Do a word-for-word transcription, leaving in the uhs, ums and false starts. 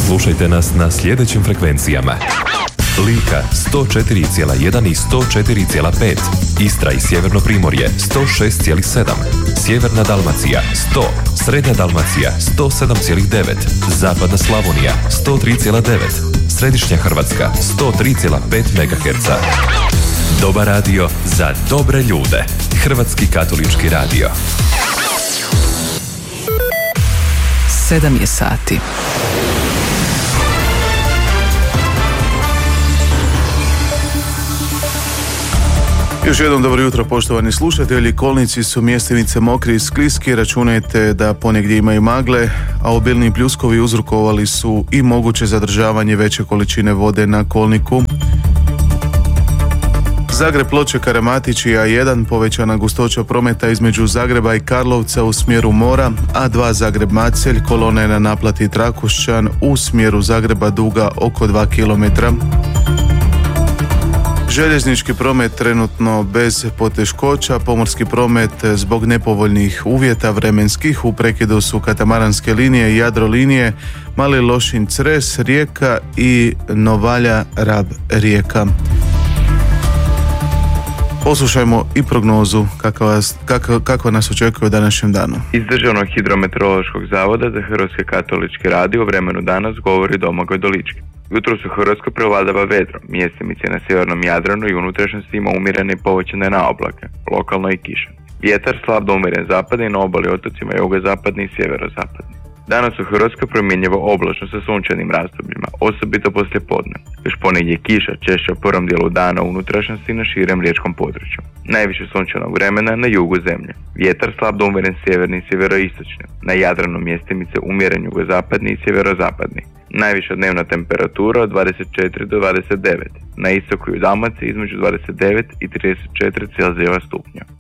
Slušajte nas na sljedećim frekvencijama: Lika sto četiri zarez jedan i sto četiri zarez pet, Istra i Sjeverno Primorje sto šest zarez sedam, Sjeverna Dalmacija sto, Srednja Dalmacija sto sedam zarez devet, Zapadna Slavonija sto tri zarez devet, Središnja Hrvatska sto tri zarez pet megaherca. Dobar radio za dobre ljude. Hrvatski katolički radio. Sedam je sati. Još jednom dobro jutro, poštovani slušatelji. Kolnici su mjestimice mokri i skliski, računajte da ponegdje imaju magle, a obilni pljuskovi uzrokovali su i moguće zadržavanje veće količine vode na kolniku. Zagreb, Ploče, Karamatić i A jedan, povećana gustoća prometa između Zagreba i Karlovca u smjeru mora, A dva Zagreb-Macelj, kolona je na naplati Trakošćan u smjeru Zagreba duga oko dva kilometra. Željeznički promet trenutno bez poteškoća, pomorski promet zbog nepovoljnih uvjeta vremenskih u prekidu su katamaranske linije i Jadrolinije, Mali Lošinj-Cres, Rijeka i Novalja-Rab-Rijeka. Poslušajmo i prognozu kakva, kakva, kakva nas očekuje u današnjem danu. Iz Državnog hidrometeorološkog zavoda za Hrvatski katolički radio o vremenu danas govori Domagoj Dolički. Jutros u Hrvatskoj prevladava vedro, mjestimice na sjevernom Jadranu i unutrašnjosti ima umjerene i povećane na oblake, lokalno i kiša. Vjetar slab do umjeren zapadni, na obali otocima jugozapadni i sjeverozapadni. Danas u Hrvatskoj promjenjivo oblačno sa sunčanim razdobljima, osobito poslije podne. Još ponegdje kiša, češće u prvom dijelu dana u unutrašnjosti na širem riječkom području. Najviše sunčanog vremena na jugu zemlje. Vjetar slab do umjeren sjeverni i sjeveroistočni. Na Jadranu mjestimice umjeren jugozapadni i sjeverozapadni. Najviša dnevna temperatura od dvadeset četiri do dvadeset devet. Na istoku i u Dalmaciji između dvadeset devet i trideset četiri Celzijeva stupnja.